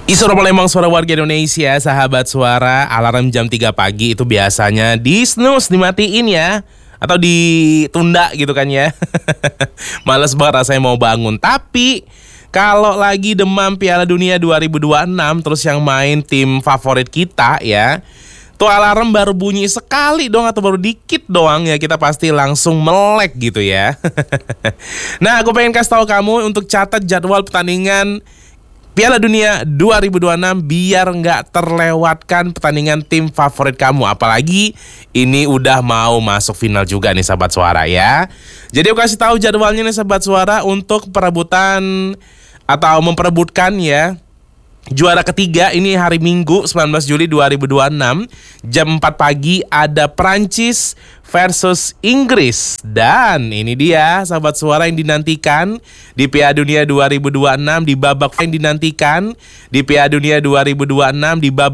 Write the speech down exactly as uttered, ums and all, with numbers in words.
Isu Palembang Suara Warga Indonesia, sahabat suara, alarm jam tiga pagi itu biasanya di snooze, dimatiin ya. Atau ditunda gitu kan ya. Males banget rasanya mau bangun. Tapi kalau lagi demam Piala Dunia dua ribu dua puluh enam, terus yang main tim favorit kita ya, tuh alarm baru bunyi sekali dong atau baru dikit doang ya, kita pasti langsung melek gitu ya. Nah, aku pengen kasih tahu kamu untuk catat jadwal pertandingan Piala Dunia dua ribu dua puluh enam biar nggak terlewatkan pertandingan tim favorit kamu. Apalagi ini udah mau masuk final juga nih sahabat suara ya. Jadi aku kasih tahu jadwalnya nih sahabat suara untuk perebutan atau memperebutkan ya juara ketiga. Ini hari Minggu sembilan belas Juli dua ribu dua puluh enam jam empat pagi ada Prancis versus Inggris. Dan ini dia sahabat suara yang dinantikan di Piala Dunia dua ribu dua puluh enam di babak yang dinantikan di Piala Dunia dua ribu dua puluh enam di babak